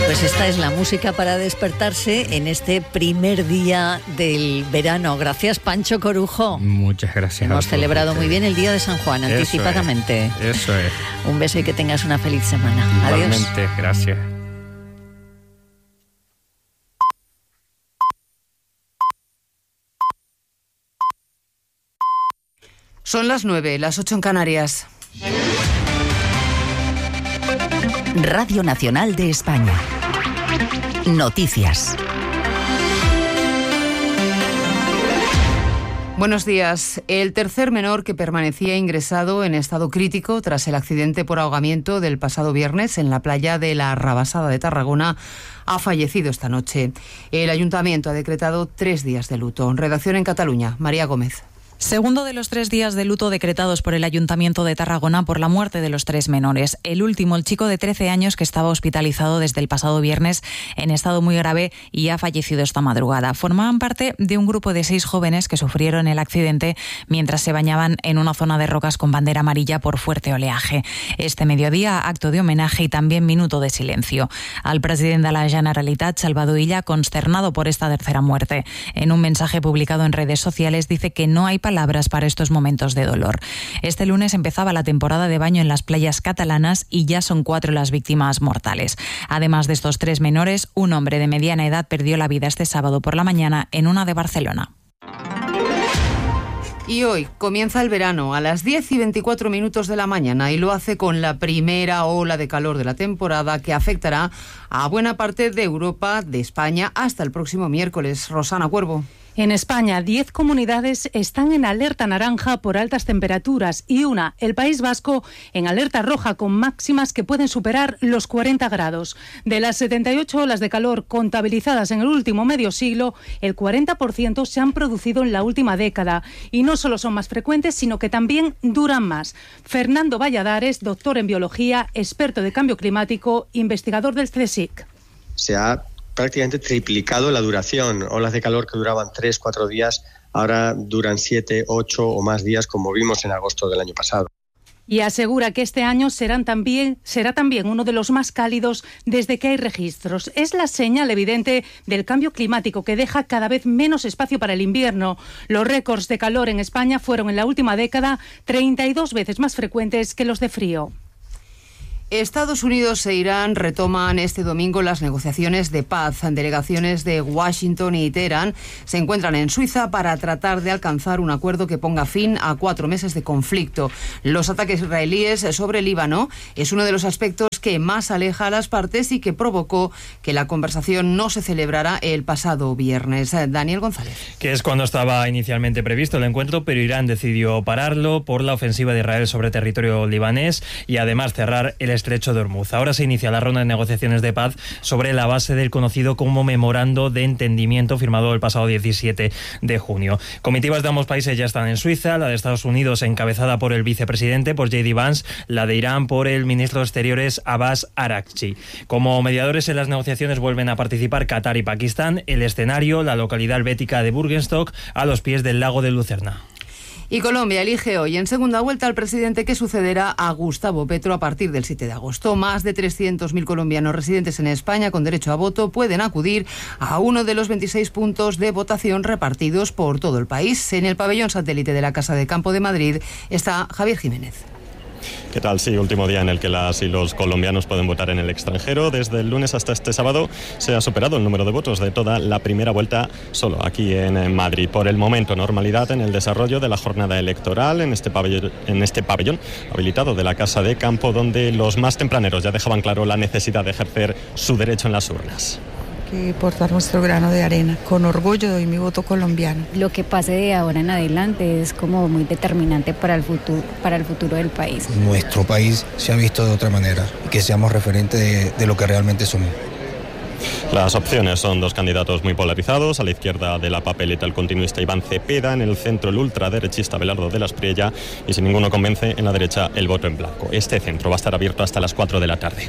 Pues esta es la música para despertarse en este primer día del verano. Gracias, Pancho Corujo. Muchas gracias. Hemos celebrado muy bien el Día de San Juan, anticipadamente. Eso es. Un beso y que tengas una feliz semana. Igualmente, Adiós. gracias. Son las 9, las 8 en Canarias. Radio Nacional de España. Noticias. Buenos días. El tercer menor que permanecía ingresado en estado crítico tras el accidente por ahogamiento del pasado viernes en la playa de la Rabasada de Tarragona ha fallecido esta noche. El ayuntamiento ha decretado 3 días de luto. Redacción en Cataluña, María Gómez. Segundo de los 3 días de luto decretados por el Ayuntamiento de Tarragona por la muerte de los 3 menores. El último, el chico de 13 años que estaba hospitalizado desde el pasado viernes en estado muy grave y ha fallecido esta madrugada. Formaban parte de un grupo de 6 jóvenes que sufrieron el accidente mientras se bañaban en una zona de rocas con bandera amarilla por fuerte oleaje. Este mediodía, acto de homenaje y también minuto de silencio. Al presidente de la Generalitat, Salvador Illa, consternado por esta tercera muerte. En un mensaje publicado en redes sociales dice que no hay palabras para estos momentos de dolor. Este lunes empezaba la temporada de baño en las playas catalanas y ya son 4 las víctimas mortales. Además de estos 3 menores, un hombre de mediana edad perdió la vida este sábado por la mañana en una de Barcelona. Y hoy comienza el verano a las 10:24 de la mañana y lo hace con la primera ola de calor de la temporada que afectará a buena parte de Europa, de España, hasta el próximo miércoles. Rosana Cuervo. En España, 10 comunidades están en alerta naranja por altas temperaturas y una, el País Vasco, en alerta roja con máximas que pueden superar los 40 grados. De las 78 olas de calor contabilizadas en el último medio siglo, el 40% se han producido en la última década y no solo son más frecuentes, sino que también duran más. Fernando Valladares, doctor en biología, experto de cambio climático, investigador del CSIC. Se ha prácticamente triplicado la duración. Olas de calor que duraban 3-4 días, ahora duran 7, 8 o más días, como vimos en agosto del año pasado. Y asegura que este año será también uno de los más cálidos desde que hay registros. Es la señal evidente del cambio climático que deja cada vez menos espacio para el invierno. Los récords de calor en España fueron en la última década 32 veces más frecuentes que los de frío. Estados Unidos e Irán retoman este domingo las negociaciones de paz. Delegaciones de Washington y Teherán se encuentran en Suiza para tratar de alcanzar un acuerdo que ponga fin a 4 meses de conflicto. Los ataques israelíes sobre Líbano es uno de los aspectos que más aleja a las partes y que provocó que la conversación no se celebrara el pasado viernes. Daniel González. Que es cuando estaba inicialmente previsto el encuentro, pero Irán decidió pararlo por la ofensiva de Israel sobre territorio libanés y además cerrar el estrecho de Hormuz. Ahora se inicia la ronda de negociaciones de paz sobre la base del conocido como Memorando de Entendimiento firmado el pasado 17 de junio. Comitivas de ambos países ya están en Suiza, la de Estados Unidos encabezada por el vicepresidente, por J.D. Vance, la de Irán por el ministro de Exteriores Abbas Araghchi. Como mediadores en las negociaciones vuelven a participar Qatar y Pakistán. El escenario, la localidad helvética de Bürgenstock, a los pies del lago de Lucerna. Y Colombia elige hoy en segunda vuelta al presidente que sucederá a Gustavo Petro a partir del 7 de agosto. Más de 300.000 colombianos residentes en España con derecho a voto pueden acudir a uno de los 26 puntos de votación repartidos por todo el país. En el pabellón satélite de la Casa de Campo de Madrid está Javier Jiménez. ¿Qué tal? Sí, último día en el que las y los colombianos pueden votar en el extranjero. Desde el lunes hasta este sábado se ha superado el número de votos de toda la primera vuelta solo aquí en Madrid. Por el momento, normalidad en el desarrollo de la jornada electoral en este pabellón habilitado de la Casa de Campo, donde los más tempraneros ya dejaban claro la necesidad de ejercer su derecho en las urnas. Que portar nuestro grano de arena. Con orgullo doy mi voto colombiano. Lo que pase de ahora en adelante es como muy determinante para el futuro del país. Nuestro país se ha visto de otra manera y que seamos referentes de lo que realmente somos. Las opciones son 2 candidatos muy polarizados. A la izquierda de la papeleta el continuista Iván Cepeda, en el centro el ultraderechista Abelardo de la Espriella y si ninguno convence, en la derecha el voto en blanco. Este centro va a estar abierto hasta las 4 de la tarde.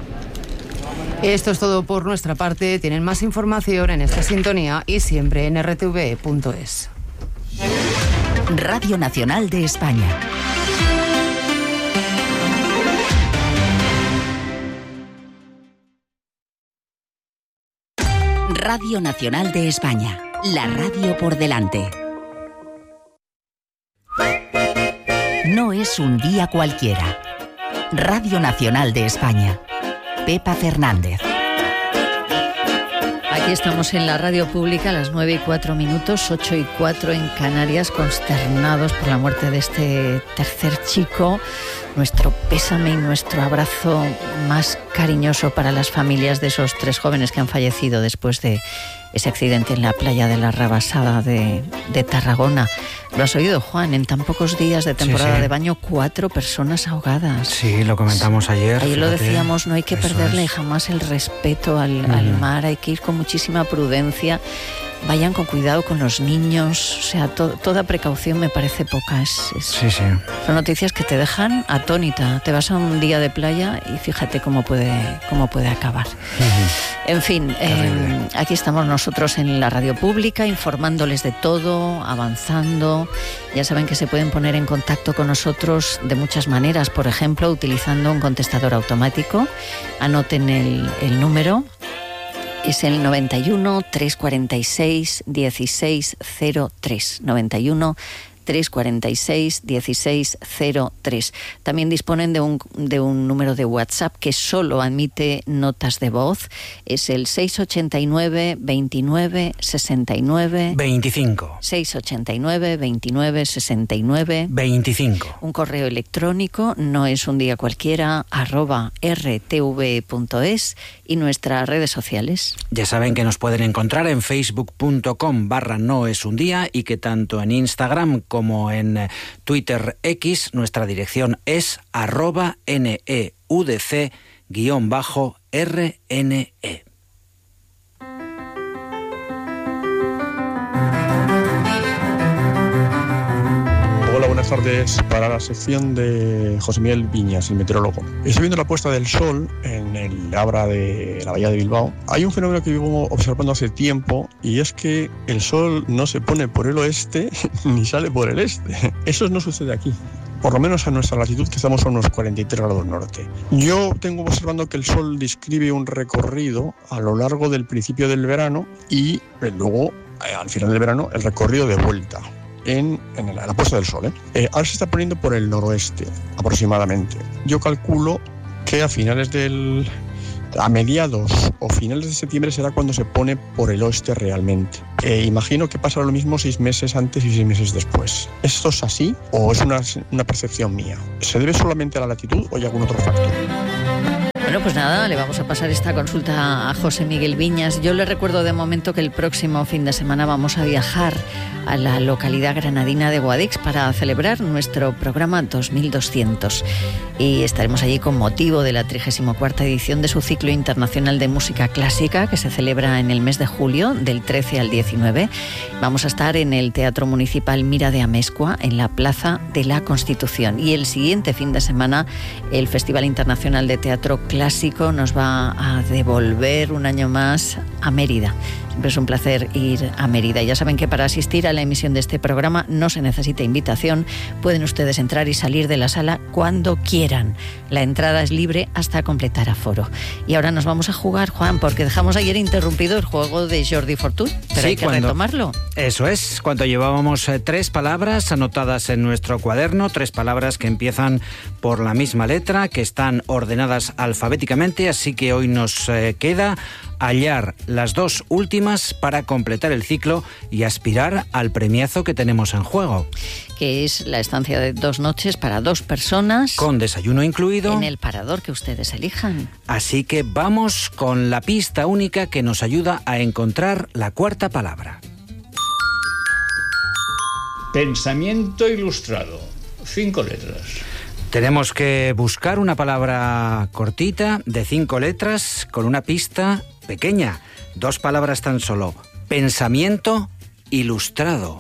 Esto es todo por nuestra parte. Tienen más información en esta sintonía y siempre en rtv.es. Radio Nacional de España. Radio Nacional de España, la radio por delante. No es un día cualquiera. Radio Nacional de España. Pepa Fernández. Aquí estamos en la radio pública a las 9:04, 8:04 en Canarias, consternados por la muerte de este tercer chico. Nuestro pésame y nuestro abrazo más cariñoso para las familias de esos 3 jóvenes que han fallecido después de ese accidente en la playa de la Rabasada de Tarragona. Lo has oído, Juan, en tan pocos días de temporada de baño, 4 personas ahogadas. Sí, lo comentamos ayer. Ayer lo decíamos, no hay que perderle jamás el respeto al mar, hay que ir con muchísima prudencia. Vayan con cuidado con los niños, o sea, toda precaución me parece poca. Son noticias que te dejan atónita. Te vas a un día de playa y fíjate cómo puede acabar. En fin, aquí estamos nosotros en la radio pública informándoles de todo, avanzando. Ya saben que se pueden poner en contacto con nosotros de muchas maneras, por ejemplo, utilizando un contestador automático. Anoten el número. Es el 91 346 1603. 91 346 1603. También disponen de un número de WhatsApp que solo admite notas de voz. Es el 689 29 69 25. 689 29 69 25. Un correo electrónico, no es un día cualquiera, @rtv.es, y nuestras redes sociales. Ya saben que nos pueden encontrar en facebook.com/noesundía y que tanto en Instagram como en Twitter X, nuestra dirección es @neudc_RNE. Hola, buenas tardes. Para la sección de José Miguel Viñas, el meteorólogo. Estoy viendo la puesta del sol en el Abra de la Bahía de Bilbao. Hay un fenómeno que vivo observando hace tiempo, y es que el sol no se pone por el oeste ni sale por el este. Eso no sucede aquí. Por lo menos a nuestra latitud, que estamos a unos 43 grados norte. Yo tengo observando que el sol describe un recorrido a lo largo del principio del verano y luego, al final del verano, el recorrido de vuelta. En la puesta del sol. Ahora se está poniendo por el noroeste, aproximadamente. Yo calculo que a mediados o finales de septiembre será cuando se pone por el oeste realmente. Imagino que pasará lo mismo 6 meses antes y 6 meses después. ¿Esto es así o es una percepción mía? ¿Se debe solamente a la latitud o hay algún otro factor? Bueno, pues nada, le vamos a pasar esta consulta a José Miguel Viñas. Yo le recuerdo de momento que el próximo fin de semana vamos a viajar a la localidad granadina de Guadix para celebrar nuestro programa 2200. Y estaremos allí con motivo de la 34ª edición de su ciclo internacional de música clásica, que se celebra en el mes de julio, del 13 al 19. Vamos a estar en el Teatro Municipal Mira de Amezcua, en la Plaza de la Constitución. Y el siguiente fin de semana, el Festival Internacional de Teatro Clásico nos va a devolver un año más a Mérida. Siempre es un placer ir a Mérida. Ya saben que para asistir a la emisión de este programa no se necesita invitación. Pueden ustedes entrar y salir de la sala cuando quieran. La entrada es libre hasta completar aforo. Y ahora nos vamos a jugar, Juan, porque dejamos ayer interrumpido el juego de Jordi Fortuny, pero sí, hay que retomarlo. Eso es, cuando llevábamos 3 palabras anotadas en nuestro cuaderno, 3 palabras que empiezan por la misma letra, que están ordenadas alfabéticamente, así que hoy nos queda hallar las 2 últimas para completar el ciclo y aspirar al premiazo que tenemos en juego. Que es la estancia de 2 noches para 2 personas. Con desayuno incluido. En el parador que ustedes elijan. Así que vamos con la pista única que nos ayuda a encontrar la 4ª palabra. Pensamiento ilustrado. 5 letras. Tenemos que buscar una palabra cortita de 5 letras con una pista pequeña. 2 palabras tan solo. Pensamiento ilustrado.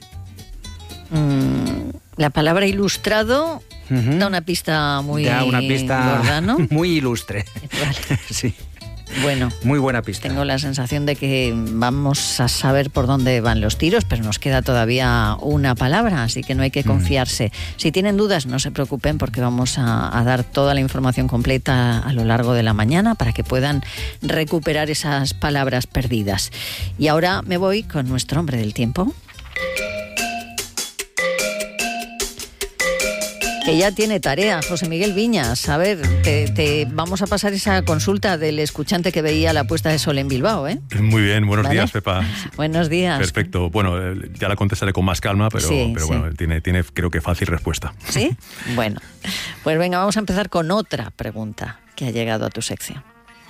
La palabra ilustrado da una pista muy da una pista gorda, ¿no? Muy ilustre. Vale. Sí. Bueno, muy buena pista. Tengo la sensación de que vamos a saber por dónde van los tiros, pero nos queda todavía una palabra, así que no hay que confiarse. Si tienen dudas, no se preocupen, porque vamos a dar toda la información completa a lo largo de la mañana para que puedan recuperar esas palabras perdidas. Y ahora me voy con nuestro hombre del tiempo, que ya tiene tarea, José Miguel Viñas. A ver, te vamos a pasar esa consulta del escuchante que veía la puesta de sol en Bilbao, ¿eh? Muy bien, buenos días, Pepa. Buenos días. Perfecto. Bueno, ya la contestaré con más calma, pero bueno, tiene creo que fácil respuesta. ¿Sí? Bueno, pues venga, vamos a empezar con otra pregunta que ha llegado a tu sección.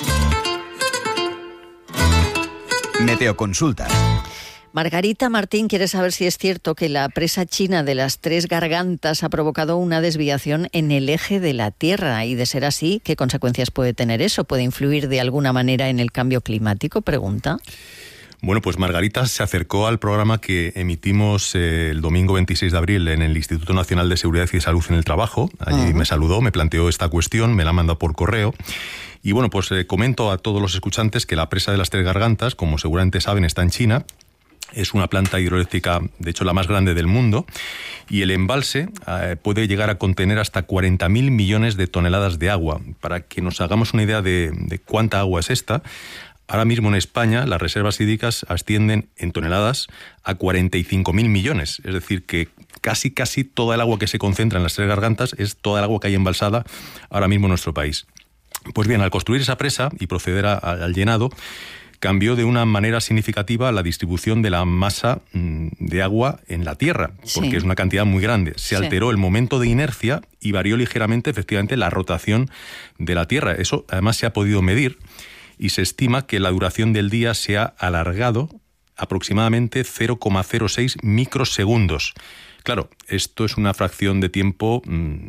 Meteoconsulta. Margarita Martín quiere saber si es cierto que la presa china de las Tres Gargantas ha provocado una desviación en el eje de la Tierra, y de ser así, ¿qué consecuencias puede tener eso? ¿Puede influir de alguna manera en el cambio climático? Pregunta. Bueno, pues Margarita se acercó al programa que emitimos el domingo 26 de abril en el Instituto Nacional de Seguridad y Salud en el Trabajo. Allí me saludó, me planteó esta cuestión, me la mandó por correo. Y bueno, pues comento a todos los escuchantes que la presa de las Tres Gargantas, como seguramente saben, está en China. Es una planta hidroeléctrica, de hecho, la más grande del mundo, y el embalse puede llegar a contener hasta 40.000 millones de toneladas de agua. Para que nos hagamos una idea de cuánta agua es esta, ahora mismo en España las reservas hídricas ascienden en toneladas a 45.000 millones. Es decir, que casi toda el agua que se concentra en las Tres Gargantas es toda el agua que hay embalsada ahora mismo en nuestro país. Pues bien, al construir esa presa y proceder al llenado, cambió de una manera significativa la distribución de la masa de agua en la Tierra, porque es una cantidad muy grande. Se alteró el momento de inercia y varió ligeramente, efectivamente, la rotación de la Tierra. Eso además se ha podido medir y se estima que la duración del día se ha alargado aproximadamente 0,06 microsegundos. Claro, esto es una fracción de tiempo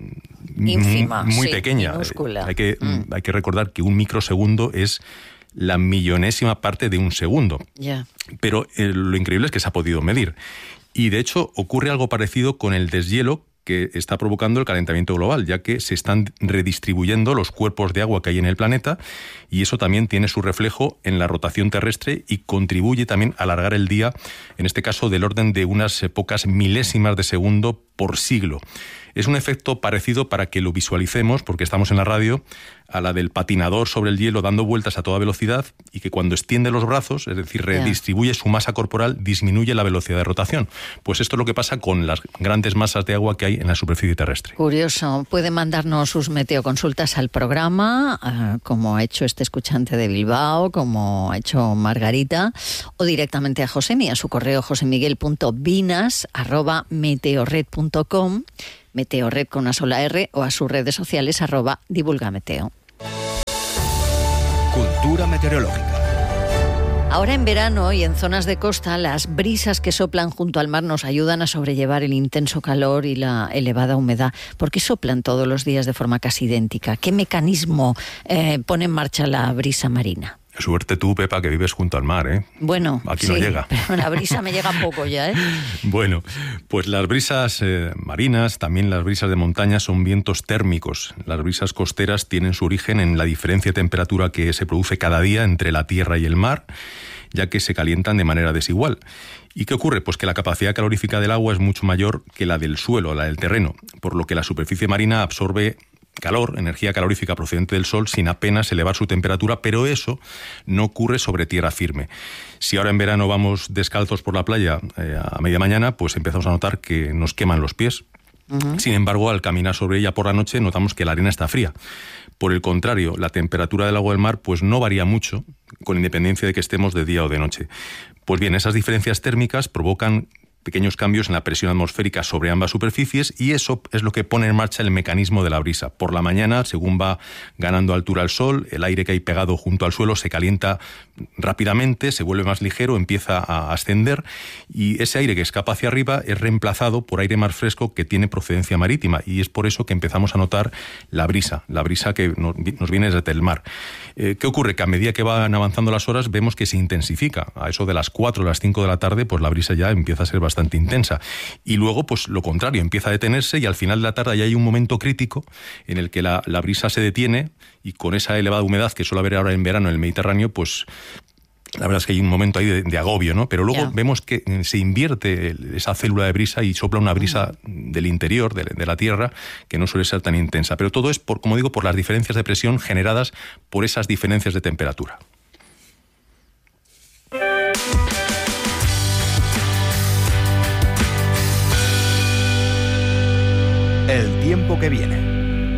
ínfima, muy pequeña. Minúscula. Hay que recordar que un microsegundo es la millonésima parte de un segundo. Pero lo increíble es que se ha podido medir. Y de hecho ocurre algo parecido con el deshielo que está provocando el calentamiento global, ya que se están redistribuyendo los cuerpos de agua que hay en el planeta, y eso también tiene su reflejo en la rotación terrestre y contribuye también a alargar el día, en este caso del orden de unas pocas milésimas de segundo por siglo. Es un efecto parecido, para que lo visualicemos, porque estamos en la radio, a la del patinador sobre el hielo dando vueltas a toda velocidad, y que cuando extiende los brazos, es decir, redistribuye su masa corporal, disminuye la velocidad de rotación. Pues esto es lo que pasa con las grandes masas de agua que hay en la superficie terrestre. Curioso. Pueden mandarnos sus meteoconsultas al programa, como ha hecho este escuchante de Bilbao, como ha hecho Margarita, o directamente a Josemi, a su correo josemiguel.vinas@meteorred.com, Meteorred con una sola R, o a sus redes sociales @divulgameteo. Cultura meteorológica. Ahora en verano y en zonas de costa, las brisas que soplan junto al mar nos ayudan a sobrellevar el intenso calor y la elevada humedad. ¿Por qué soplan todos los días de forma casi idéntica? ¿Qué mecanismo pone en marcha la brisa marina? Suerte tú, Pepa, que vives junto al mar, ¿eh? Bueno, aquí no llega. Pero la brisa me llega poco ya, ¿eh? Bueno, pues las brisas marinas, también las brisas de montaña, son vientos térmicos. Las brisas costeras tienen su origen en la diferencia de temperatura que se produce cada día entre la tierra y el mar, ya que se calientan de manera desigual. ¿Y qué ocurre? Pues que la capacidad calorífica del agua es mucho mayor que la del suelo, la del terreno, por lo que la superficie marina absorbe calor, energía calorífica procedente del sol, sin apenas elevar su temperatura, pero eso no ocurre sobre tierra firme. Si ahora en verano vamos descalzos por la playa a media mañana, pues empezamos a notar que nos queman los pies. Sin embargo, al caminar sobre ella por la noche, notamos que la arena está fría. Por el contrario, la temperatura del agua del mar pues no varía mucho, con independencia de que estemos de día o de noche. Pues bien, esas diferencias térmicas provocan pequeños cambios en la presión atmosférica sobre ambas superficies, y eso es lo que pone en marcha el mecanismo de la brisa. Por la mañana, según va ganando altura el sol, el aire que hay pegado junto al suelo se calienta rápidamente, se vuelve más ligero, empieza a ascender, y ese aire que escapa hacia arriba es reemplazado por aire más fresco que tiene procedencia marítima, y es por eso que empezamos a notar la brisa que nos viene desde el mar. ¿Qué ocurre? Que a medida que van avanzando las horas vemos que se intensifica. A eso de las 4 o las 5 de la tarde, pues la brisa ya empieza a ser bastante intensa. Y luego, pues lo contrario, empieza a detenerse y al final de la tarde ya hay un momento crítico en el que la brisa se detiene y con esa elevada humedad que suele haber ahora en verano en el Mediterráneo, pues la verdad es que hay un momento ahí de agobio, ¿no? Pero luego vemos que se invierte esa célula de brisa y sopla una brisa del interior, de la Tierra, que no suele ser tan intensa. Pero todo es, como digo, por las diferencias de presión generadas por esas diferencias de temperatura. El tiempo que viene.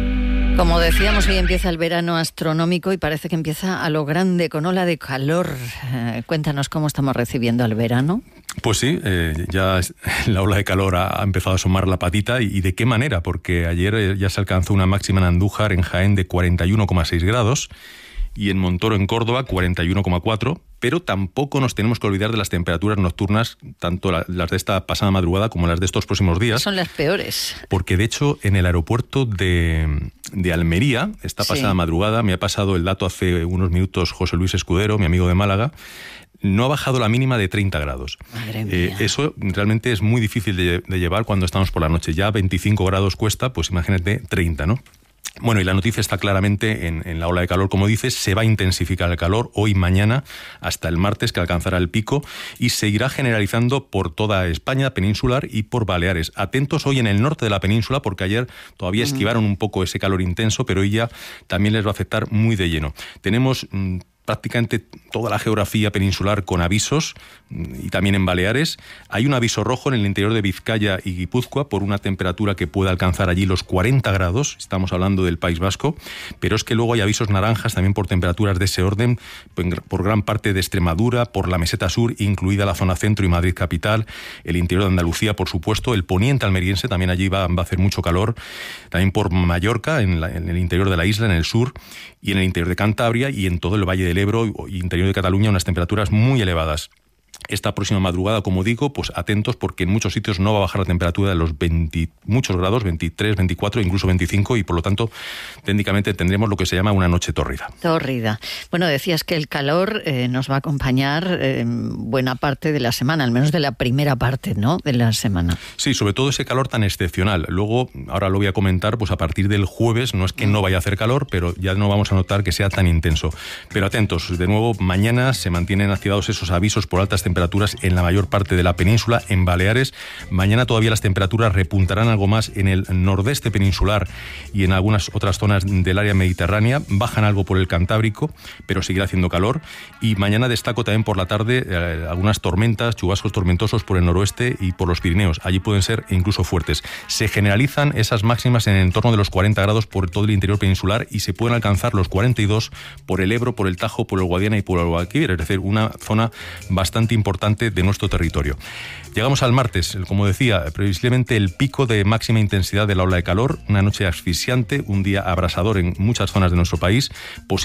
Como decíamos, hoy empieza el verano astronómico y parece que empieza a lo grande, con ola de calor. Cuéntanos cómo estamos recibiendo el verano. Pues sí, ya la ola de calor ha empezado a asomar la patita y de qué manera, porque ayer ya se alcanzó una máxima en Andújar, en Jaén, de 41,6 grados y en Montoro, en Córdoba, 41,4, pero tampoco nos tenemos que olvidar de las temperaturas nocturnas, tanto las de esta pasada madrugada como las de estos próximos días. Son las peores. Porque de hecho en el aeropuerto de Almería, esta pasada madrugada, me ha pasado el dato hace unos minutos José Luis Escudero, mi amigo de Málaga, no ha bajado la mínima de 30 grados. Madre mía. Eso realmente es muy difícil de llevar cuando estamos por la noche. Ya 25 grados cuesta, pues imagínate 30, ¿no? Bueno, y la noticia está claramente en la ola de calor, como dices, se va a intensificar el calor hoy, mañana, hasta el martes, que alcanzará el pico, y seguirá generalizando por toda España peninsular y por Baleares. Atentos hoy en el norte de la península, porque ayer todavía esquivaron un poco ese calor intenso, pero hoy ya también les va a afectar muy de lleno. Tenemos prácticamente toda la geografía peninsular con avisos, y también en Baleares. Hay un aviso rojo en el interior de Vizcaya y Guipúzcoa por una temperatura que puede alcanzar allí los 40 grados, estamos hablando del País Vasco, pero es que luego hay avisos naranjas también por temperaturas de ese orden, por gran parte de Extremadura, por la meseta sur, incluida la zona centro y Madrid capital, el interior de Andalucía, por supuesto, el poniente almeriense, también allí va a hacer mucho calor, también por Mallorca, en el interior de la isla, en el sur, y en el interior de Cantabria y en todo el Valle del Ebro y interior de Cataluña, unas temperaturas muy elevadas. Esta próxima madrugada, como digo, pues atentos, porque en muchos sitios no va a bajar la temperatura de los muchos grados, 23, 24, incluso 25, y por lo tanto técnicamente tendremos lo que se llama una noche tórrida. Tórrida. Bueno, decías que el calor nos va a acompañar buena parte de la semana, al menos de la primera parte, ¿no?, de la semana. Sí, sobre todo ese calor tan excepcional. Luego, ahora lo voy a comentar, pues a partir del jueves, no es que no vaya a hacer calor, pero ya no vamos a notar que sea tan intenso. Pero atentos, de nuevo, mañana se mantienen activados esos avisos por altas temperaturas en la mayor parte de la península, en Baleares. Mañana todavía las temperaturas repuntarán algo más en el nordeste peninsular y en algunas otras zonas del área mediterránea. Bajan algo por el Cantábrico, pero seguirá haciendo calor. Y mañana destaco también por la tarde algunas tormentas, chubascos tormentosos por el noroeste y por los Pirineos. Allí pueden ser incluso fuertes. Se generalizan esas máximas en el entorno de los 40 grados por todo el interior peninsular y se pueden alcanzar los 42 por el Ebro, por el Tajo, por el Guadiana y por el Guadalquivir, es decir, una zona bastante importante de nuestro territorio. Llegamos al martes, como decía, previsiblemente el pico de máxima intensidad de la ola de calor, una noche asfixiante, un día abrasador en muchas zonas de nuestro país,